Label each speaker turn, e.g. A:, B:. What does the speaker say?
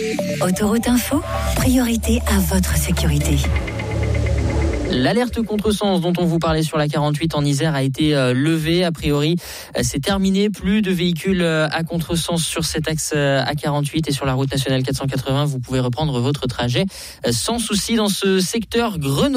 A: Autoroute Info, priorité à votre sécurité.
B: L'alerte contresens dont on vous parlait sur la 48 en Isère a été levée. A priori, c'est terminé. Plus de véhicules à contresens sur cet axe A48 et sur la route nationale 480. Vous pouvez reprendre votre trajet sans souci dans ce secteur Grenoble.